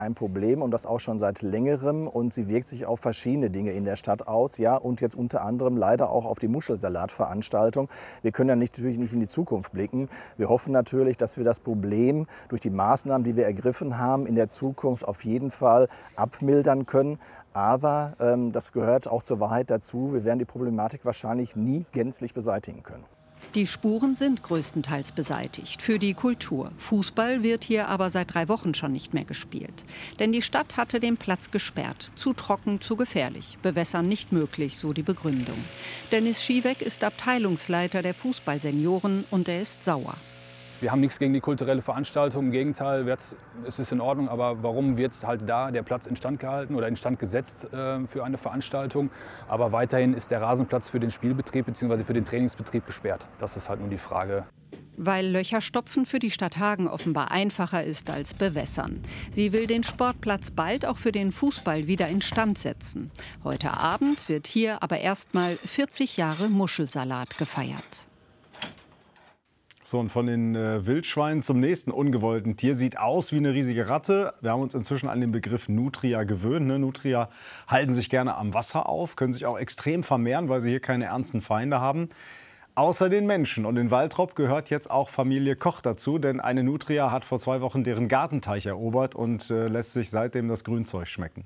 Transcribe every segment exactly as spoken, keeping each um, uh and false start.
ein Problem und das auch schon seit längerem, und sie wirkt sich auf verschiedene Dinge in der Stadt aus, ja, und jetzt unter anderem leider auch auf die Muschelsalatveranstaltung. Wir können ja nicht, natürlich nicht in die Zukunft blicken. Wir hoffen natürlich, dass wir das Problem durch die Maßnahmen, die wir ergriffen haben, in der Zukunft auf jeden Fall abmildern können. Aber ähm, das gehört auch zur Wahrheit dazu. Wir werden die Problematik wahrscheinlich nie gänzlich beseitigen können. Die Spuren sind größtenteils beseitigt für die Kultur. Fußball wird hier aber seit drei Wochen schon nicht mehr gespielt. Denn die Stadt hatte den Platz gesperrt. Zu trocken, zu gefährlich. Bewässern nicht möglich, so die Begründung. Dennis Schieweck ist Abteilungsleiter der Fußballsenioren und er ist sauer. Wir haben nichts gegen die kulturelle Veranstaltung, im Gegenteil, es ist in Ordnung, aber warum wird halt da der Platz instand gehalten oder instand gesetzt äh, für eine Veranstaltung? Aber weiterhin ist der Rasenplatz für den Spielbetrieb bzw. für den Trainingsbetrieb gesperrt. Das ist halt nur die Frage. Weil Löcherstopfen für die Stadt Hagen offenbar einfacher ist als Bewässern. Sie will den Sportplatz bald auch für den Fußball wieder instand setzen. Heute Abend wird hier aber erstmal vierzig Jahre Muschelsalat gefeiert. So, und von den äh, Wildschweinen zum nächsten ungewollten Tier. Sieht aus wie eine riesige Ratte. Wir haben uns inzwischen an den Begriff Nutria gewöhnt. Ne? Nutria halten sich gerne am Wasser auf, können sich auch extrem vermehren, weil sie hier keine ernsten Feinde haben. Außer den Menschen. Und in Waltrop gehört jetzt auch Familie Koch dazu. Denn eine Nutria hat vor zwei Wochen deren Gartenteich erobert und äh, lässt sich seitdem das Grünzeug schmecken.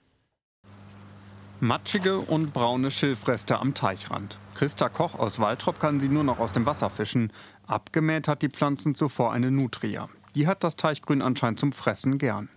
Matschige und braune Schilfreste am Teichrand. Christa Koch aus Waltrop kann sie nur noch aus dem Wasser fischen. Abgemäht hat die Pflanzen zuvor eine Nutria. Die hat das Teichgrün anscheinend zum Fressen gern.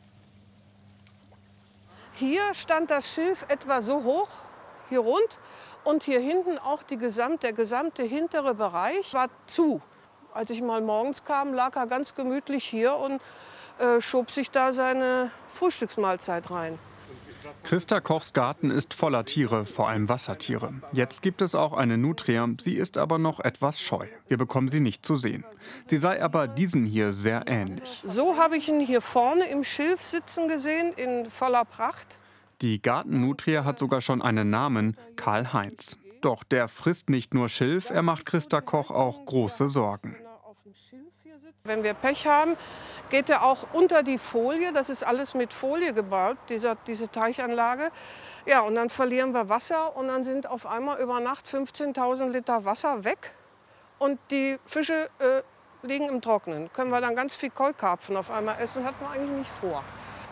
Hier stand das Schilf etwa so hoch, hier rund. Und hier hinten auch die gesamte, der gesamte hintere Bereich war zu. Als ich mal morgens kam, lag er ganz gemütlich hier und äh, schob sich da seine Frühstücksmahlzeit rein. Christa Kochs Garten ist voller Tiere, vor allem Wassertiere. Jetzt gibt es auch eine Nutria, sie ist aber noch etwas scheu. Wir bekommen sie nicht zu sehen. Sie sei aber diesen hier sehr ähnlich. So habe ich ihn hier vorne im Schilf sitzen gesehen, in voller Pracht. Die Gartennutria hat sogar schon einen Namen, Karl-Heinz. Doch der frisst nicht nur Schilf, er macht Christa Koch auch große Sorgen. Wenn wir Pech haben, geht er auch unter die Folie. Das ist alles mit Folie gebaut, dieser, diese Teichanlage. Ja, und dann verlieren wir Wasser und dann sind auf einmal über Nacht fünfzehntausend Liter Wasser weg. Und die Fische äh, liegen im Trocknen. Können wir dann ganz viel Keukarpfen auf einmal essen, hatten wir eigentlich nicht vor.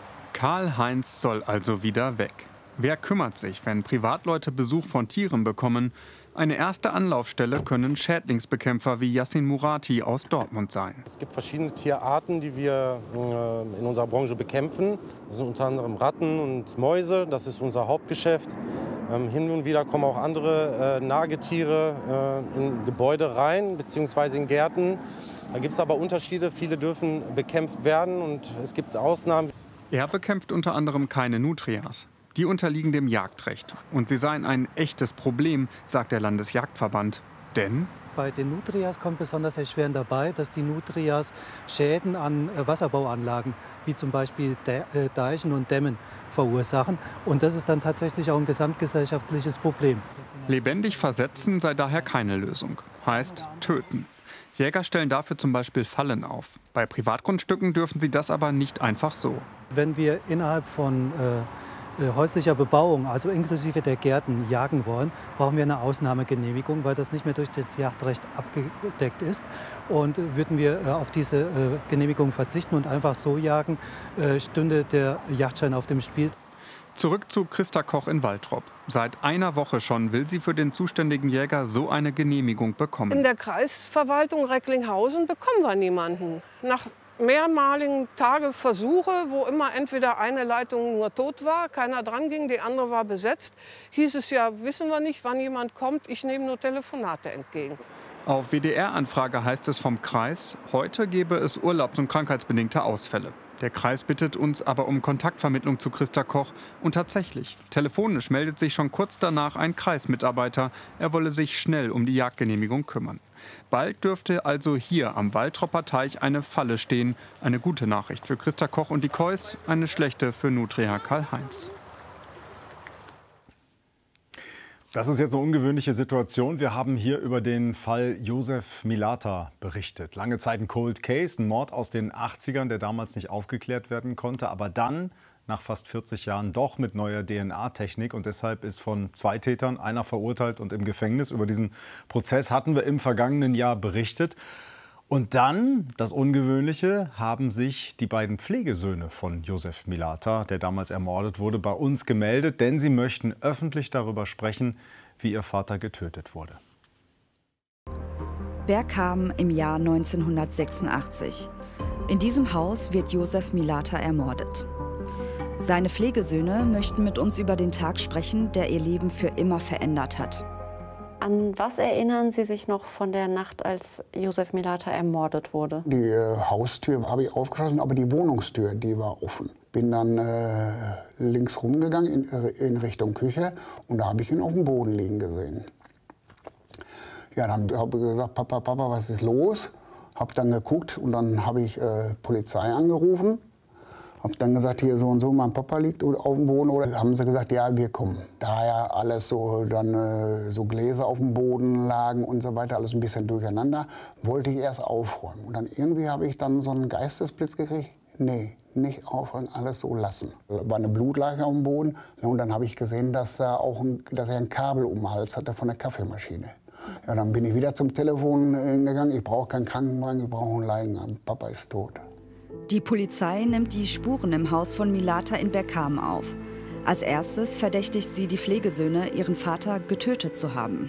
Karl-Heinz soll also wieder weg. Wer kümmert sich, wenn Privatleute Besuch von Tieren bekommen? Eine erste Anlaufstelle können Schädlingsbekämpfer wie Yassin Murati aus Dortmund sein. Es gibt verschiedene Tierarten, die wir äh, in unserer Branche bekämpfen. Das sind unter anderem Ratten und Mäuse, das ist unser Hauptgeschäft. Ähm, hin und wieder kommen auch andere äh, Nagetiere äh, in Gebäude rein, beziehungsweise in Gärten. Da gibt es aber Unterschiede, viele dürfen bekämpft werden und es gibt Ausnahmen. Er bekämpft unter anderem keine Nutrias. Die unterliegen dem Jagdrecht. Und sie seien ein echtes Problem, sagt der Landesjagdverband. Denn bei den Nutrias kommt besonders erschwerend dabei, dass die Nutrias Schäden an Wasserbauanlagen, wie zum Beispiel Deichen und Dämmen, verursachen. Und das ist dann tatsächlich auch ein gesamtgesellschaftliches Problem. Lebendig versetzen sei daher keine Lösung. Heißt töten. Jäger stellen dafür zum Beispiel Fallen auf. Bei Privatgrundstücken dürfen sie das aber nicht einfach so. Wenn wir innerhalb von äh, häuslicher Bebauung, also inklusive der Gärten, jagen wollen, brauchen wir eine Ausnahmegenehmigung, weil das nicht mehr durch das Jagdrecht abgedeckt ist. Und würden wir auf diese Genehmigung verzichten und einfach so jagen, stünde der Jagdschein auf dem Spiel. Zurück zu Christa Koch in Waltrop. Seit einer Woche schon will sie für den zuständigen Jäger so eine Genehmigung bekommen. In der Kreisverwaltung Recklinghausen bekommen wir niemanden. Nach mehrmaligen Tage Versuche, wo immer entweder eine Leitung nur tot war, keiner dran ging, die andere war besetzt, hieß es ja, wissen wir nicht, wann jemand kommt, ich nehme nur Telefonate entgegen. Auf W D R-Anfrage heißt es vom Kreis, heute gebe es urlaubs- und krankheitsbedingte Ausfälle. Der Kreis bittet uns aber um Kontaktvermittlung zu Christa Koch. Und tatsächlich, telefonisch meldet sich schon kurz danach ein Kreismitarbeiter. Er wolle sich schnell um die Jagdgenehmigung kümmern. Bald dürfte also hier am Waltropper Teich eine Falle stehen. Eine gute Nachricht für Christa Koch und die Kois, eine schlechte für Nutria Karl-Heinz. Das ist jetzt eine ungewöhnliche Situation. Wir haben hier über den Fall Josef Milata berichtet. Lange Zeit ein Cold Case, ein Mord aus den achtzigern, der damals nicht aufgeklärt werden konnte. Aber dann, nach fast vierzig Jahren, doch mit neuer D N A-Technik. Und deshalb ist von zwei Tätern einer verurteilt und im Gefängnis. Über diesen Prozess hatten wir im vergangenen Jahr berichtet. Und dann, das Ungewöhnliche, haben sich die beiden Pflegesöhne von Josef Milata, der damals ermordet wurde, bei uns gemeldet, denn sie möchten öffentlich darüber sprechen, wie ihr Vater getötet wurde. Bergkamen im Jahr neunzehnhundertsechsundachtzig. In diesem Haus wird Josef Milata ermordet. Seine Pflegesöhne möchten mit uns über den Tag sprechen, der ihr Leben für immer verändert hat. An was erinnern Sie sich noch von der Nacht, als Josef Milata ermordet wurde? Die äh, Haustür habe ich aufgeschlossen, aber die Wohnungstür, die war offen. Bin dann äh, links rumgegangen in, in Richtung Küche und da habe ich ihn auf dem Boden liegen gesehen. Ja, dann habe ich gesagt, Papa, Papa, was ist los? Habe dann geguckt und dann habe ich äh, Polizei angerufen. Hab dann gesagt, hier so und so, mein Papa liegt auf dem Boden. Oder haben sie gesagt, ja, wir kommen. Da ja alles so, dann äh, so Gläser auf dem Boden lagen und so weiter, alles ein bisschen durcheinander, wollte ich erst aufräumen. Und dann irgendwie habe ich dann so einen Geistesblitz gekriegt. Nee, nicht aufräumen, alles so lassen. Da war eine Blutlache auf dem Boden. Und dann habe ich gesehen, dass er, auch ein, dass er ein Kabel um den Hals hatte von der Kaffeemaschine. Ja, dann bin ich wieder zum Telefon gegangen. Ich brauche keinen Krankenwagen, ich brauche einen Leichnam. Papa ist tot. Die Polizei nimmt die Spuren im Haus von Milata in Bergkamen auf. Als erstes verdächtigt sie die Pflegesöhne, ihren Vater getötet zu haben.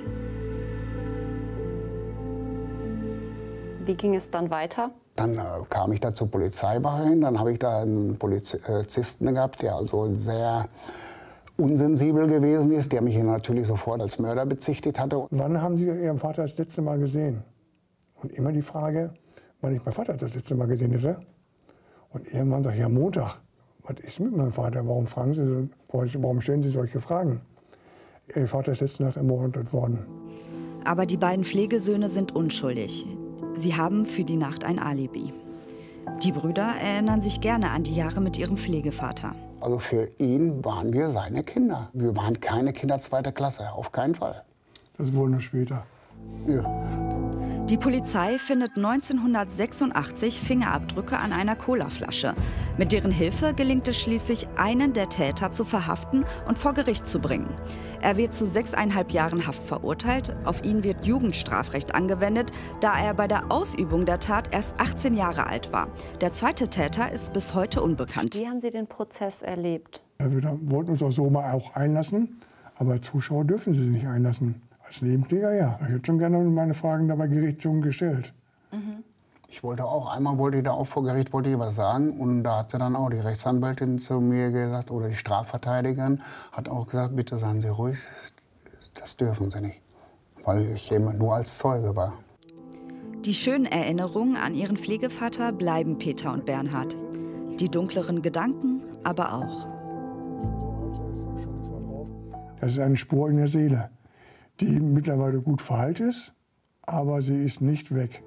Wie ging es dann weiter? Dann äh, kam ich da zur Polizeiwache hin. Dann habe ich da einen Polizisten gehabt, der also sehr unsensibel gewesen ist, der mich hier natürlich sofort als Mörder bezichtigt hatte. Wann haben Sie Ihren Vater das letzte Mal gesehen? Und immer die Frage, wann ich meinen Vater das letzte Mal gesehen hätte. Und irgendwann sagt, ja, Montag. Was ist mit meinem Vater? Warum fragen Sie so, warum stellen Sie solche Fragen? Ihr Vater ist letzte Nacht ermordet worden. Aber die beiden Pflegesöhne sind unschuldig. Sie haben für die Nacht ein Alibi. Die Brüder erinnern sich gerne an die Jahre mit ihrem Pflegevater. Also für ihn waren wir seine Kinder. Wir waren keine Kinder zweiter Klasse, auf keinen Fall. Das wohl noch später. Ja. Die Polizei findet neunzehnhundertsechsundachtzig Fingerabdrücke an einer Colaflasche. Mit deren Hilfe gelingt es schließlich, einen der Täter zu verhaften und vor Gericht zu bringen. Er wird zu sechseinhalb Jahren Haft verurteilt. Auf ihn wird Jugendstrafrecht angewendet, da er bei der Ausübung der Tat erst achtzehn Jahre alt war. Der zweite Täter ist bis heute unbekannt. Wie haben Sie den Prozess erlebt? Wir wollten uns auch so mal auch einlassen, aber Zuschauer dürfen sie nicht einlassen. Als Nebenkläger, ja. Ich hätte schon gerne meine Fragen da bei Gericht schon gestellt. Mhm. Ich wollte auch, einmal wollte ich da auch vor Gericht wollte ich was sagen. Und da hatte dann auch die Rechtsanwältin zu mir gesagt, oder die Strafverteidigerin, hat auch gesagt, bitte seien Sie ruhig, das dürfen Sie nicht. Weil ich eben nur als Zeuge war. Die schönen Erinnerungen an ihren Pflegevater bleiben Peter und Bernhard. Die dunkleren Gedanken aber auch. Das ist eine Spur in der Seele, die mittlerweile gut verheilt ist, aber sie ist nicht weg.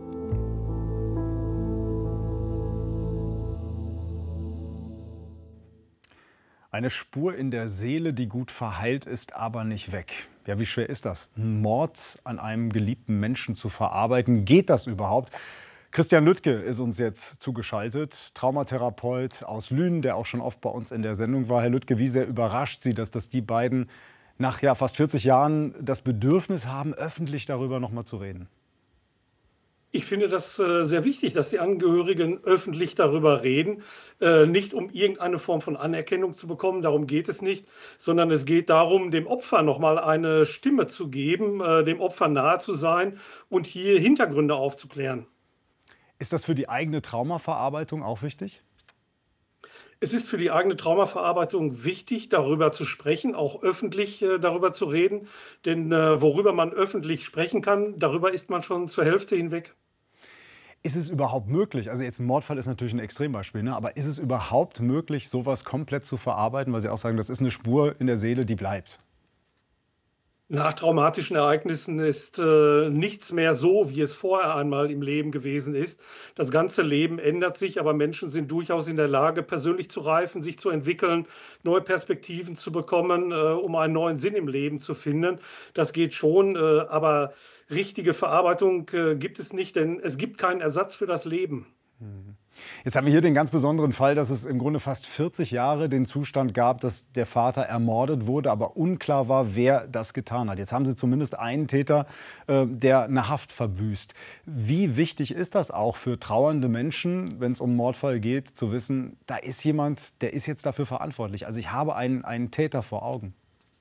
Eine Spur in der Seele, die gut verheilt ist, aber nicht weg. Ja, wie schwer ist das, einen Mord an einem geliebten Menschen zu verarbeiten? Geht das überhaupt? Christian Lüttke ist uns jetzt zugeschaltet, Traumatherapeut aus Lünen, der auch schon oft bei uns in der Sendung war. Herr Lüttke, wie sehr überrascht Sie, dass das die beiden nach ja, fast vierzig Jahren das Bedürfnis haben, öffentlich darüber noch mal zu reden? Ich finde das äh, sehr wichtig, dass die Angehörigen öffentlich darüber reden. Äh, nicht um irgendeine Form von Anerkennung zu bekommen, darum geht es nicht, sondern es geht darum, dem Opfer noch mal eine Stimme zu geben, äh, dem Opfer nahe zu sein und hier Hintergründe aufzuklären. Ist das für die eigene Traumaverarbeitung auch wichtig? Es ist für die eigene Traumaverarbeitung wichtig, darüber zu sprechen, auch öffentlich äh, darüber zu reden. Denn äh, worüber man öffentlich sprechen kann, darüber ist man schon zur Hälfte hinweg. Ist es überhaupt möglich, also jetzt ein Mordfall ist natürlich ein Extrembeispiel, ne? Aber ist es überhaupt möglich, sowas komplett zu verarbeiten, weil Sie auch sagen, das ist eine Spur in der Seele, die bleibt? Nach traumatischen Ereignissen ist äh, nichts mehr so, wie es vorher einmal im Leben gewesen ist. Das ganze Leben ändert sich, aber Menschen sind durchaus in der Lage, persönlich zu reifen, sich zu entwickeln, neue Perspektiven zu bekommen, äh, um einen neuen Sinn im Leben zu finden. Das geht schon, äh, aber richtige Verarbeitung äh, gibt es nicht, denn es gibt keinen Ersatz für das Leben. Jetzt haben wir hier den ganz besonderen Fall, dass es im Grunde fast vierzig Jahre den Zustand gab, dass der Vater ermordet wurde, aber unklar war, wer das getan hat. Jetzt haben Sie zumindest einen Täter, äh, der eine Haft verbüßt. Wie wichtig ist das auch für trauernde Menschen, wenn es um einen Mordfall geht, zu wissen, da ist jemand, der ist jetzt dafür verantwortlich. Also ich habe einen, einen Täter vor Augen.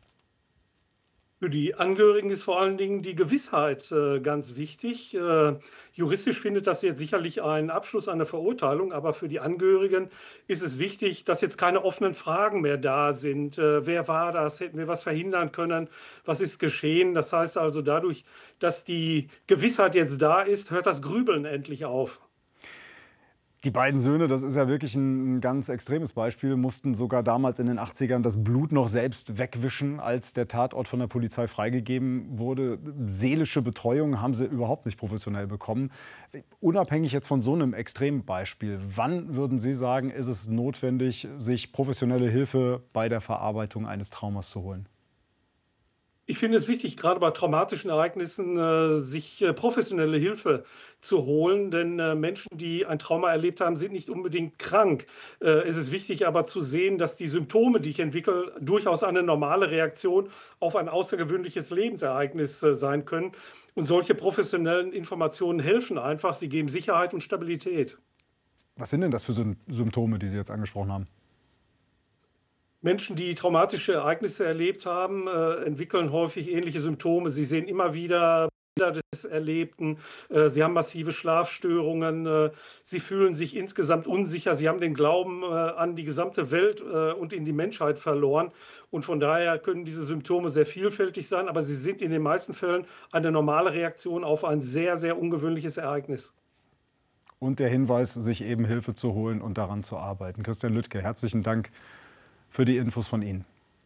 Für die Angehörigen ist vor allen Dingen die Gewissheit äh, ganz wichtig. Äh, juristisch findet das jetzt sicherlich einen Abschluss, eine Verurteilung, aber für die Angehörigen ist es wichtig, dass jetzt keine offenen Fragen mehr da sind. Äh, wer war das? Hätten wir was verhindern können? Was ist geschehen? Das heißt also, dadurch, dass die Gewissheit jetzt da ist, hört das Grübeln endlich auf. Die beiden Söhne, das ist ja wirklich ein ganz extremes Beispiel, mussten sogar damals in den achtzigern das Blut noch selbst wegwischen, als der Tatort von der Polizei freigegeben wurde. Seelische Betreuung haben sie überhaupt nicht professionell bekommen. Unabhängig jetzt von so einem Extrembeispiel, wann würden Sie sagen, ist es notwendig, sich professionelle Hilfe bei der Verarbeitung eines Traumas zu holen? Ich finde es wichtig, gerade bei traumatischen Ereignissen äh, sich äh, professionelle Hilfe zu holen, denn äh, Menschen, die ein Trauma erlebt haben, sind nicht unbedingt krank. Äh, es ist wichtig aber zu sehen, dass die Symptome, die ich entwickle, durchaus eine normale Reaktion auf ein außergewöhnliches Lebensereignis äh, sein können. Und solche professionellen Informationen helfen einfach, sie geben Sicherheit und Stabilität. Was sind denn das für Symptome, die Sie jetzt angesprochen haben? Menschen, die traumatische Ereignisse erlebt haben, äh, entwickeln häufig ähnliche Symptome. Sie sehen immer wieder Bilder des Erlebten, äh, sie haben massive Schlafstörungen, äh, sie fühlen sich insgesamt unsicher, sie haben den Glauben äh, an die gesamte Welt äh, und in die Menschheit verloren. Und von daher können diese Symptome sehr vielfältig sein, aber sie sind in den meisten Fällen eine normale Reaktion auf ein sehr, sehr ungewöhnliches Ereignis. Und der Hinweis, sich eben Hilfe zu holen und daran zu arbeiten. Christian Lüttke, herzlichen Dank für die Infos von Ihnen.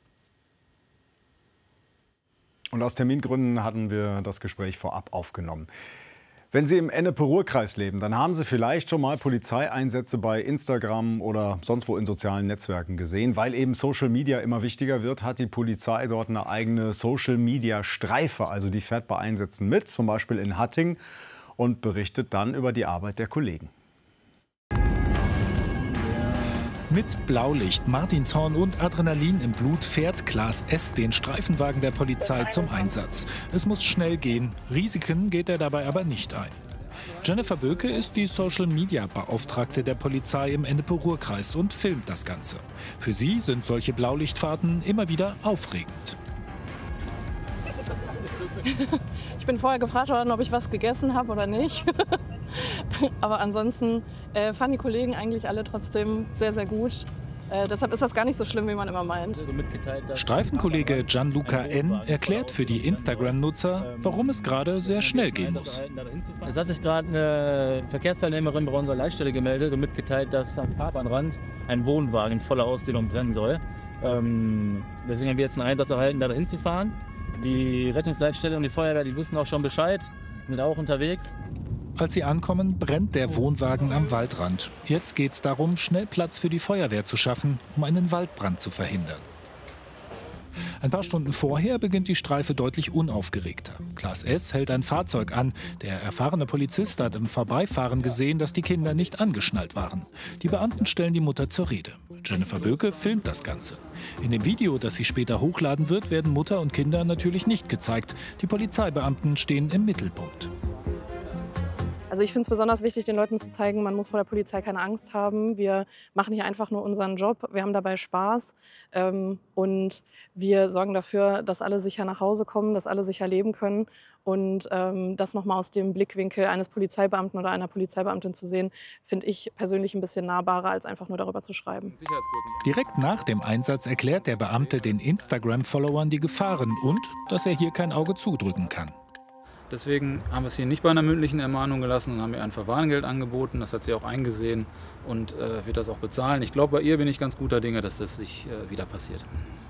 Und aus Termingründen hatten wir das Gespräch vorab aufgenommen. Wenn Sie im Ennepe-Ruhr-Kreis leben, dann haben Sie vielleicht schon mal Polizeieinsätze bei Instagram oder sonst wo in sozialen Netzwerken gesehen. Weil eben Social Media immer wichtiger wird, hat die Polizei dort eine eigene Social-Media-Streife. Also die fährt bei Einsätzen mit, zum Beispiel in Hatting, und berichtet dann über die Arbeit der Kollegen. Mit Blaulicht, Martinshorn und Adrenalin im Blut fährt Klaas S. den Streifenwagen der Polizei zum Einsatz. Es muss schnell gehen, Risiken geht er dabei aber nicht ein. Jennifer Böke ist die Social-Media-Beauftragte der Polizei im Ennepe-Ruhr-Kreis und filmt das Ganze. Für sie sind solche Blaulichtfahrten immer wieder aufregend. Ich bin vorher gefragt worden, ob ich was gegessen habe oder nicht. Aber ansonsten äh, fanden die Kollegen eigentlich alle trotzdem sehr, sehr gut. Äh, deshalb ist das gar nicht so schlimm, wie man immer meint. Streifenkollege Gianluca N. erklärt für die Instagram-Nutzer, warum es gerade sehr schnell gehen muss. Es hat sich gerade eine Verkehrsteilnehmerin bei unserer Leitstelle gemeldet und mitgeteilt, dass am Fahrbahnrand ein Wohnwagen in voller Ausdehnung trennen soll. Ähm, deswegen haben wir jetzt einen Einsatz erhalten, da dahin zu fahren. Die Rettungsleitstelle und die Feuerwehr, die wissen auch schon Bescheid, sind auch unterwegs. Als sie ankommen, brennt der Wohnwagen am Waldrand. Jetzt geht es darum, schnell Platz für die Feuerwehr zu schaffen, um einen Waldbrand zu verhindern. Ein paar Stunden vorher beginnt die Streife deutlich unaufgeregter. Klaas S. hält ein Fahrzeug an. Der erfahrene Polizist hat im Vorbeifahren gesehen, dass die Kinder nicht angeschnallt waren. Die Beamten stellen die Mutter zur Rede. Jennifer Böke filmt das Ganze. In dem Video, das sie später hochladen wird, werden Mutter und Kinder natürlich nicht gezeigt. Die Polizeibeamten stehen im Mittelpunkt. Also ich finde es besonders wichtig, den Leuten zu zeigen, man muss vor der Polizei keine Angst haben. Wir machen hier einfach nur unseren Job, wir haben dabei Spaß ähm, und wir sorgen dafür, dass alle sicher nach Hause kommen, dass alle sicher leben können. Und ähm, das nochmal aus dem Blickwinkel eines Polizeibeamten oder einer Polizeibeamtin zu sehen, finde ich persönlich ein bisschen nahbarer, als einfach nur darüber zu schreiben. Direkt nach dem Einsatz erklärt der Beamte den Instagram-Followern die Gefahren und dass er hier kein Auge zudrücken kann. Deswegen haben wir es hier nicht bei einer mündlichen Ermahnung gelassen und haben ihr ein Verwarngeld angeboten. Das hat sie auch eingesehen und äh, wird das auch bezahlen. Ich glaube, bei ihr bin ich ganz guter Dinge, dass das nicht äh, wieder passiert.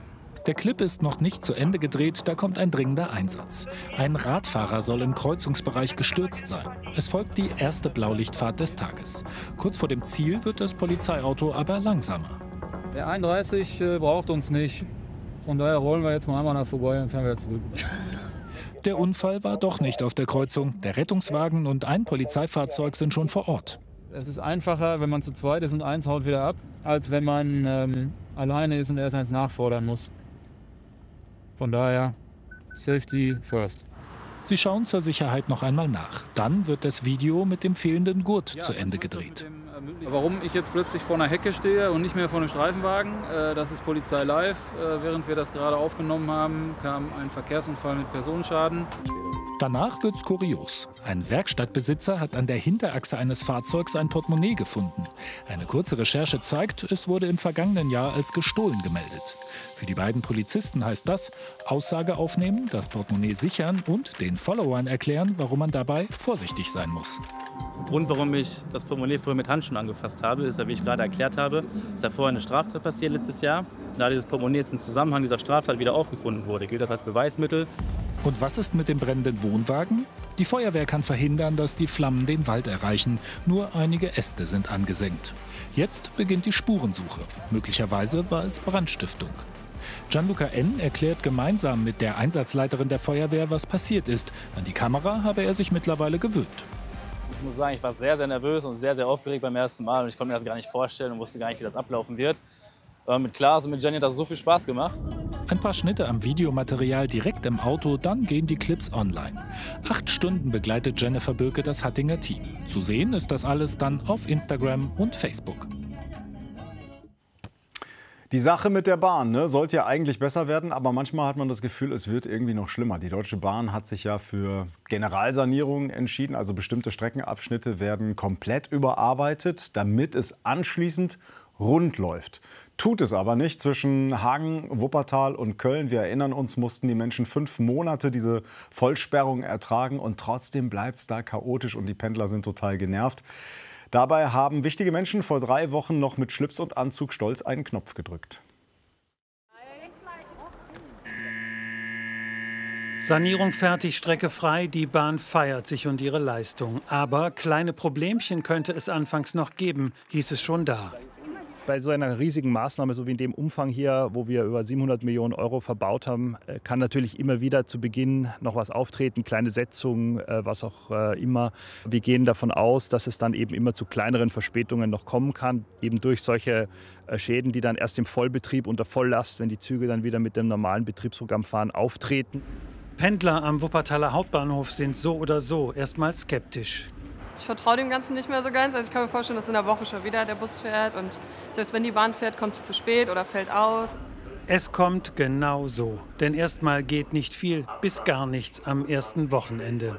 Der Clip ist noch nicht zu Ende gedreht, da kommt ein dringender Einsatz. Ein Radfahrer soll im Kreuzungsbereich gestürzt sein. Es folgt die erste Blaulichtfahrt des Tages. Kurz vor dem Ziel wird das Polizeiauto aber langsamer. Der einunddreißig äh, braucht uns nicht. Von daher rollen wir jetzt mal einmal nach vorbei und fahren wieder zurück. Der Unfall war doch nicht auf der Kreuzung. Der Rettungswagen und ein Polizeifahrzeug sind schon vor Ort. Es ist einfacher, wenn man zu zweit ist und eins haut wieder ab, als wenn man ähm, alleine ist und erst eins nachfordern muss. Von daher, Safety first. Sie schauen zur Sicherheit noch einmal nach. Dann wird das Video mit dem fehlenden Gurt ja, zu Ende gedreht. Dem, äh, warum ich jetzt plötzlich vor einer Hecke stehe und nicht mehr vor einem Streifenwagen, äh, das ist Polizei Live. Äh, während wir das gerade aufgenommen haben, kam ein Verkehrsunfall mit Personenschaden. Danach wird's kurios. Ein Werkstattbesitzer hat an der Hinterachse eines Fahrzeugs ein Portemonnaie gefunden. Eine kurze Recherche zeigt, es wurde im vergangenen Jahr als gestohlen gemeldet. Für die beiden Polizisten heißt das, Aussage aufnehmen, das Portemonnaie sichern und den Followern erklären, warum man dabei vorsichtig sein muss. Der Grund, warum ich das Portemonnaie vorher mit Handschuhen angefasst habe, ist, wie ich gerade erklärt habe, dass da vorher eine Straftat passiert letztes Jahr. Da dieses Portemonnaie jetzt im Zusammenhang dieser Straftat wieder aufgefunden wurde, gilt das als Beweismittel. Und was ist mit dem brennenden Wohnwagen? Die Feuerwehr kann verhindern, dass die Flammen den Wald erreichen. Nur einige Äste sind angesenkt. Jetzt beginnt die Spurensuche. Möglicherweise war es Brandstiftung. Gianluca N. erklärt gemeinsam mit der Einsatzleiterin der Feuerwehr, was passiert ist. An die Kamera habe er sich mittlerweile gewöhnt. Ich muss sagen, ich war sehr, sehr nervös und sehr, sehr aufgeregt beim ersten Mal. Und ich konnte mir das gar nicht vorstellen und wusste gar nicht, wie das ablaufen wird. Aber mit Klaas und mit Jenny hat das so viel Spaß gemacht. Ein paar Schnitte am Videomaterial direkt im Auto, dann gehen die Clips online. Acht Stunden begleitet Jennifer Böke das Hattinger Team. Zu sehen ist das alles dann auf Instagram und Facebook. Die Sache mit der Bahn, ne, sollte ja eigentlich besser werden, aber manchmal hat man das Gefühl, es wird irgendwie noch schlimmer. Die Deutsche Bahn hat sich ja für Generalsanierungen entschieden, also bestimmte Streckenabschnitte werden komplett überarbeitet, damit es anschließend rund läuft. Tut es aber nicht. Zwischen Hagen, Wuppertal und Köln, wir erinnern uns, mussten die Menschen fünf Monate diese Vollsperrung ertragen und trotzdem bleibt es da chaotisch und die Pendler sind total genervt. Dabei haben wichtige Menschen vor drei Wochen noch mit Schlips und Anzug stolz einen Knopf gedrückt. Sanierung fertig, Strecke frei, die Bahn feiert sich und ihre Leistung. Aber kleine Problemchen könnte es anfangs noch geben, hieß es schon da. Bei so einer riesigen Maßnahme, so wie in dem Umfang hier, wo wir über siebenhundert Millionen Euro verbaut haben, kann natürlich immer wieder zu Beginn noch was auftreten, kleine Setzungen, was auch immer. Wir gehen davon aus, dass es dann eben immer zu kleineren Verspätungen noch kommen kann, eben durch solche Schäden, die dann erst im Vollbetrieb unter Volllast, wenn die Züge dann wieder mit dem normalen Betriebsprogramm fahren, auftreten. Pendler am Wuppertaler Hauptbahnhof sind so oder so erstmal skeptisch. Ich vertraue dem Ganzen nicht mehr so ganz. Also ich kann mir vorstellen, dass in der Woche schon wieder der Bus fährt und selbst wenn die Bahn fährt, kommt sie zu spät oder fällt aus. Es kommt genau so, denn erstmal geht nicht viel bis gar nichts am ersten Wochenende.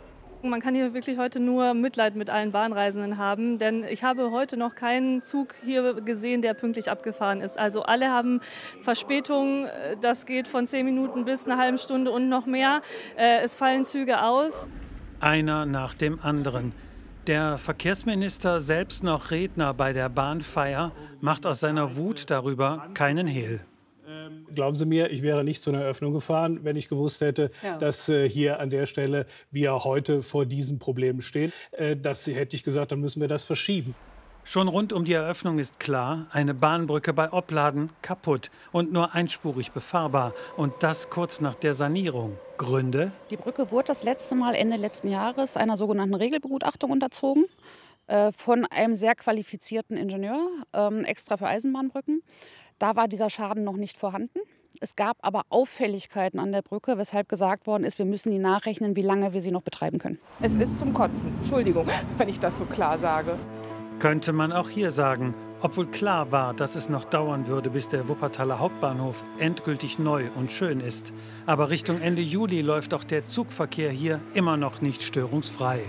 Man kann hier wirklich heute nur Mitleid mit allen Bahnreisenden haben, denn ich habe heute noch keinen Zug hier gesehen, der pünktlich abgefahren ist. Also alle haben Verspätungen, das geht von zehn Minuten bis eine halbe Stunde und noch mehr. Es fallen Züge aus. Einer nach dem anderen. Der Verkehrsminister, selbst noch Redner bei der Bahnfeier, macht aus seiner Wut darüber keinen Hehl. Glauben Sie mir, ich wäre nicht zu einer Eröffnung gefahren, wenn ich gewusst hätte, ja. dass äh, hier an der Stelle wir heute vor diesen Problemen stehen. Äh, das hätte ich gesagt, dann müssen wir das verschieben. Schon rund um die Eröffnung ist klar, eine Bahnbrücke bei Opladen kaputt und nur einspurig befahrbar. Und das kurz nach der Sanierung. Gründe? Die Brücke wurde das letzte Mal Ende letzten Jahres einer sogenannten Regelbegutachtung unterzogen. Äh, von einem sehr qualifizierten Ingenieur, äh, extra für Eisenbahnbrücken. Da war dieser Schaden noch nicht vorhanden. Es gab aber Auffälligkeiten an der Brücke, weshalb gesagt worden ist, wir müssen die nachrechnen, wie lange wir sie noch betreiben können. Es ist zum Kotzen. Entschuldigung, wenn ich das so klar sage. Könnte man auch hier sagen, obwohl klar war, dass es noch dauern würde, bis der Wuppertaler Hauptbahnhof endgültig neu und schön ist. Aber Richtung Ende Juli läuft auch der Zugverkehr hier immer noch nicht störungsfrei.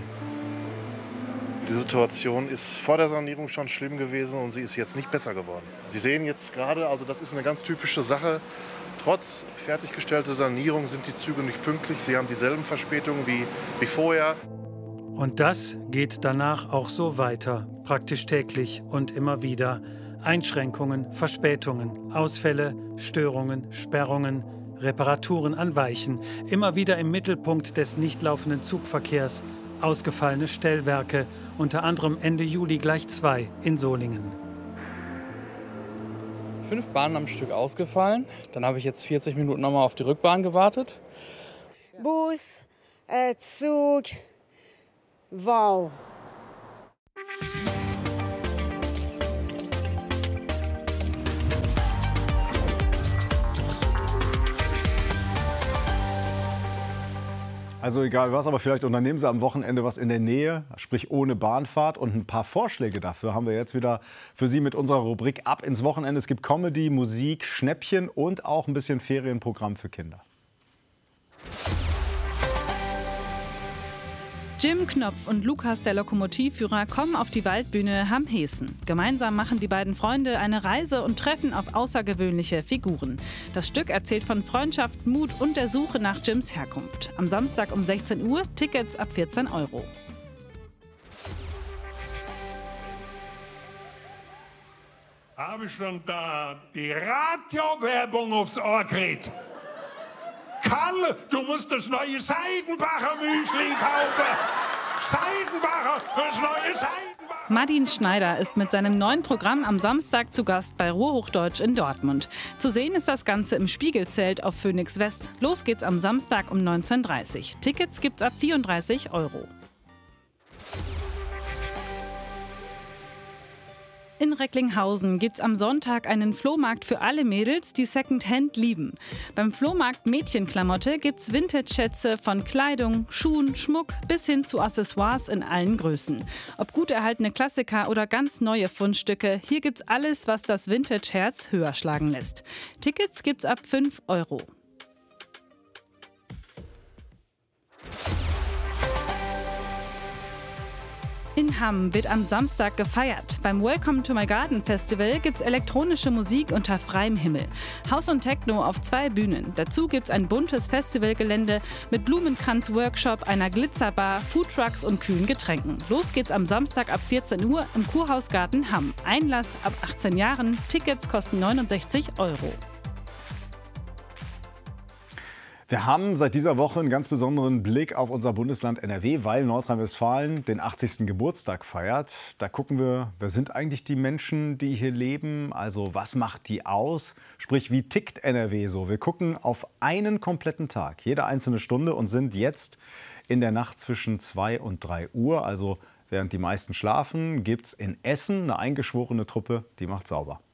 Die Situation ist vor der Sanierung schon schlimm gewesen und sie ist jetzt nicht besser geworden. Sie sehen jetzt gerade, also das ist eine ganz typische Sache. Trotz fertiggestellter Sanierung sind die Züge nicht pünktlich. Sie haben dieselben Verspätungen wie, wie vorher. Und das geht danach auch so weiter, praktisch täglich und immer wieder. Einschränkungen, Verspätungen, Ausfälle, Störungen, Sperrungen, Reparaturen an Weichen, immer wieder im Mittelpunkt des nicht laufenden Zugverkehrs, ausgefallene Stellwerke, unter anderem Ende Juli gleich zwei in Solingen. Fünf Bahnen am Stück ausgefallen, dann habe ich jetzt vierzig Minuten nochmal auf die Rückbahn gewartet. Bus, äh, Zug, wow. Also egal was, aber vielleicht unternehmen Sie am Wochenende was in der Nähe, sprich ohne Bahnfahrt. Und ein paar Vorschläge dafür haben wir jetzt wieder für Sie mit unserer Rubrik Ab ins Wochenende. Es gibt Comedy, Musik, Schnäppchen und auch ein bisschen Ferienprogramm für Kinder. Jim Knopf und Lukas, der Lokomotivführer, kommen auf die Waldbühne Hamheßen. Gemeinsam machen die beiden Freunde eine Reise und treffen auf außergewöhnliche Figuren. Das Stück erzählt von Freundschaft, Mut und der Suche nach Jims Herkunft. Am Samstag um sechzehn Uhr, Tickets ab vierzehn Euro. Habe ich schon da die Radiowerbung aufs Ohr gekriegt? Kalle, du musst das neue Seidenbacher Müsli kaufen. Seidenbacher, das neue Seidenbacher. Martin Schneider ist mit seinem neuen Programm am Samstag zu Gast bei Ruhrhochdeutsch in Dortmund. Zu sehen ist das Ganze im Spiegelzelt auf Phoenix West. Los geht's am Samstag um neunzehn Uhr dreißig. Tickets gibt's ab vierunddreißig Euro. In Recklinghausen gibt's am Sonntag einen Flohmarkt für alle Mädels, die Secondhand lieben. Beim Flohmarkt Mädchenklamotte gibt's Vintage-Schätze von Kleidung, Schuhen, Schmuck bis hin zu Accessoires in allen Größen. Ob gut erhaltene Klassiker oder ganz neue Fundstücke, hier gibt's alles, was das Vintage-Herz höher schlagen lässt. Tickets gibt's ab fünf Euro. In Hamm wird am Samstag gefeiert. Beim Welcome to my Garden Festival gibt's elektronische Musik unter freiem Himmel. House und Techno auf zwei Bühnen. Dazu gibt's ein buntes Festivalgelände mit Blumenkranz-Workshop, einer Glitzerbar, Foodtrucks und kühlen Getränken. Los geht's am Samstag ab vierzehn Uhr im Kurhausgarten Hamm. Einlass ab achtzehn Jahren. Tickets kosten neunundsechzig Euro. Wir haben seit dieser Woche einen ganz besonderen Blick auf unser Bundesland N R W, weil Nordrhein-Westfalen den achtzigsten Geburtstag feiert. Da gucken wir, wer sind eigentlich die Menschen, die hier leben? Also was macht die aus? Sprich, wie tickt N R W so? Wir gucken auf einen kompletten Tag, jede einzelne Stunde und sind jetzt in der Nacht zwischen zwei und drei Uhr. Also während die meisten schlafen, gibt es in Essen eine eingeschworene Truppe, die macht sauber.